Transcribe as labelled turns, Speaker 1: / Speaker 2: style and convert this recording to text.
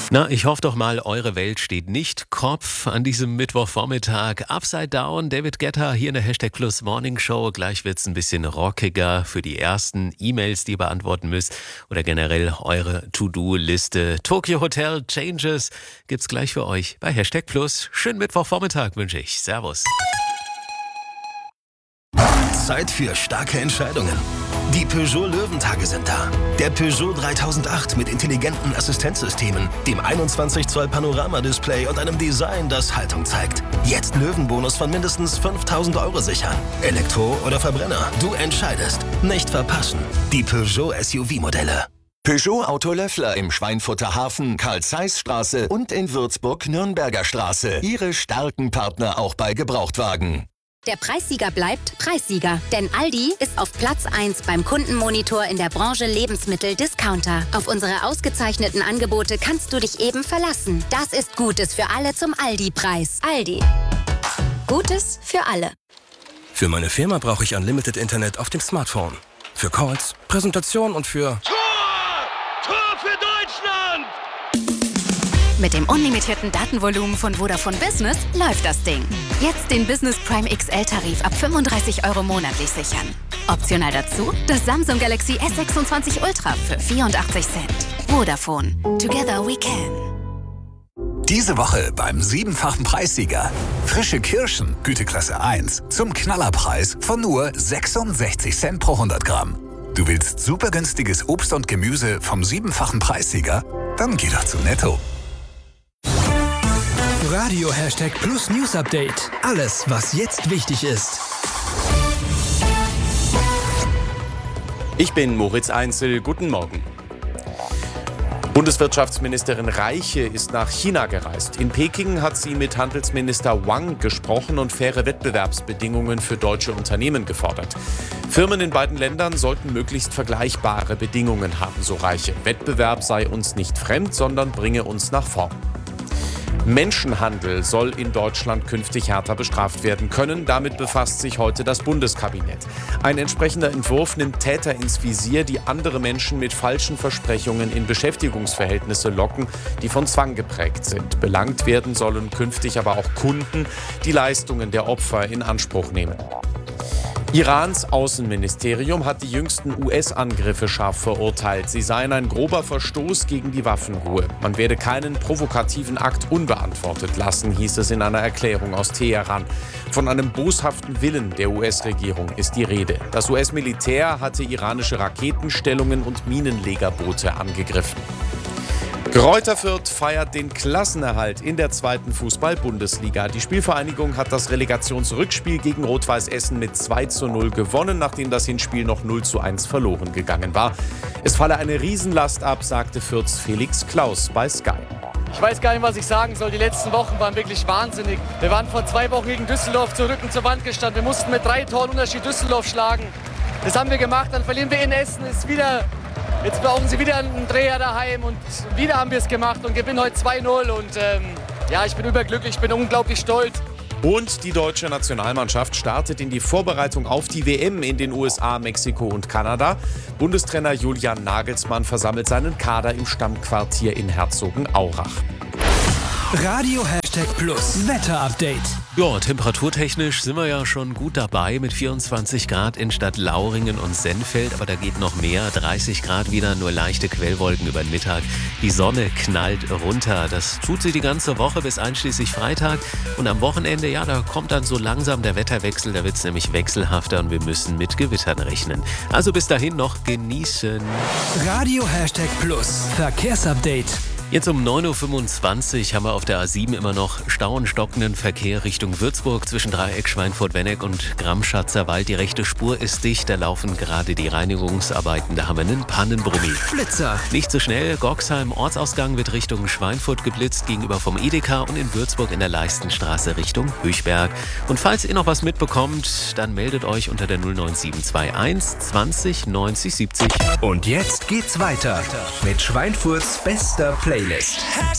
Speaker 1: Na, ich hoffe doch mal, eure Welt steht nicht Kopf an diesem Mittwochvormittag. Upside Down, David Guetta hier in der Hashtag Plus Morning Show. Gleich wird's ein bisschen rockiger für die ersten E-Mails, die ihr beantworten müsst. Oder generell eure To-Do-Liste. Tokyo Hotel Changes gibt's gleich für euch bei Hashtag Plus. Schönen Mittwochvormittag wünsche ich. Servus.
Speaker 2: Zeit für starke Entscheidungen. Die Peugeot Löwentage sind da. Der Peugeot 3008 mit intelligenten Assistenzsystemen, dem 21 Zoll Panoramadisplay und einem Design, das Haltung zeigt. Jetzt Löwenbonus von mindestens 5.000 € sichern. Elektro oder Verbrenner, du entscheidest. Nicht verpassen. Die Peugeot SUV-Modelle.
Speaker 3: Peugeot Auto Löffler im Schweinfurter Hafen, Karl-Zeiss-Straße und in Würzburg Nürnberger Straße. Ihre starken Partner auch bei Gebrauchtwagen.
Speaker 4: Der Preissieger bleibt Preissieger, denn Aldi ist auf Platz 1 beim Kundenmonitor in der Branche Lebensmittel-Discounter. Auf unsere ausgezeichneten Angebote kannst du dich eben verlassen. Das ist Gutes für alle zum Aldi-Preis. Aldi. Gutes für alle.
Speaker 5: Für meine Firma brauche ich Unlimited Internet auf dem Smartphone. Für Calls, Präsentation und für...
Speaker 6: Tor für Deutschland!
Speaker 4: Mit dem unlimitierten Datenvolumen von Vodafone Business läuft das Ding. Jetzt den Business Prime XL-Tarif ab 35 € monatlich sichern. Optional dazu das Samsung Galaxy S26 Ultra für 84 Cent. Vodafone. Together we can.
Speaker 7: Diese Woche beim 7-fachen Preissieger. Frische Kirschen, Güteklasse 1, zum Knallerpreis von nur 66 Cent pro 100 Gramm. Du willst super günstiges Obst und Gemüse vom 7-fachen Preissieger? Dann geh doch zu Netto.
Speaker 8: Radio Hashtag Plus News Update. Alles, was jetzt wichtig ist.
Speaker 9: Ich bin Moritz Einzel. Guten Morgen. Bundeswirtschaftsministerin Reiche ist nach China gereist. In Peking hat sie mit Handelsminister Wang gesprochen und faire Wettbewerbsbedingungen für deutsche Unternehmen gefordert. Firmen in beiden Ländern sollten möglichst vergleichbare Bedingungen haben, so Reiche. Wettbewerb sei uns nicht fremd, sondern bringe uns nach vorn. Menschenhandel soll in Deutschland künftig härter bestraft werden können. Damit befasst sich heute das Bundeskabinett. Ein entsprechender Entwurf nimmt Täter ins Visier, die andere Menschen mit falschen Versprechungen in Beschäftigungsverhältnisse locken, die von Zwang geprägt sind. Belangt werden sollen künftig aber auch Kunden, die Leistungen der Opfer in Anspruch nehmen. Irans Außenministerium hat die jüngsten US-Angriffe scharf verurteilt. Sie seien ein grober Verstoß gegen die Waffenruhe. Man werde keinen provokativen Akt unbeantwortet lassen, hieß es in einer Erklärung aus Teheran. Von einem boshaften Willen der US-Regierung ist die Rede. Das US-Militär hatte iranische Raketenstellungen und Minenlegerboote angegriffen. Greuther Fürth feiert den Klassenerhalt in der 2. Fußball-Bundesliga. Die Spielvereinigung hat das Relegationsrückspiel gegen Rot-Weiß Essen mit 2:0 gewonnen, nachdem das Hinspiel noch 0:1 verloren gegangen war. Es falle eine Riesenlast ab, sagte Fürths Felix Klaus bei Sky.
Speaker 10: Ich weiß gar nicht, was ich sagen soll. Die letzten Wochen waren wirklich wahnsinnig. Wir waren vor 2 Wochen gegen Düsseldorf zu Rücken zur Wand gestanden. Wir mussten mit 3 Toren Unterschied Düsseldorf schlagen. Das haben wir gemacht, dann verlieren wir in Essen. Jetzt brauchen sie wieder einen Dreher daheim und wieder haben wir es gemacht und gewinnen heute 2:0 und ich bin überglücklich, ich bin unglaublich stolz.
Speaker 9: Und die deutsche Nationalmannschaft startet in die Vorbereitung auf die WM in den USA, Mexiko und Kanada. Bundestrainer Julian Nagelsmann versammelt seinen Kader im Stammquartier in Herzogenaurach.
Speaker 8: Radio Hashtag Plus Wetter-Update.
Speaker 1: Ja, temperaturtechnisch sind wir ja schon gut dabei mit 24 Grad in Stadt Lauringen und Sennfeld, aber da geht noch mehr. 30 Grad wieder, nur leichte Quellwolken über den Mittag. Die Sonne knallt runter. Das tut sie die ganze Woche bis einschließlich Freitag. Und am Wochenende, ja, da kommt dann so langsam der Wetterwechsel. Da wird es nämlich wechselhafter und wir müssen mit Gewittern rechnen. Also bis dahin noch genießen.
Speaker 8: Radio Hashtag Plus Verkehrsupdate.
Speaker 1: Jetzt um 9:25 Uhr haben wir auf der A7 immer noch stauenstockenden Verkehr Richtung Würzburg zwischen Dreieck, Schweinfurt-Wenneck und Gramschatzer Wald. Die rechte Spur ist dicht, da laufen gerade die Reinigungsarbeiten. Da haben wir einen Pannenbrummi.
Speaker 8: Blitzer.
Speaker 1: Nicht so schnell. Goxheim Ortsausgang wird Richtung Schweinfurt geblitzt, gegenüber vom Edeka und in Würzburg in der Leistenstraße Richtung Höchberg. Und falls ihr noch was mitbekommt, dann meldet euch unter der 09721 20 90 70.
Speaker 8: Und jetzt geht's weiter mit Schweinfurts bester Playlist.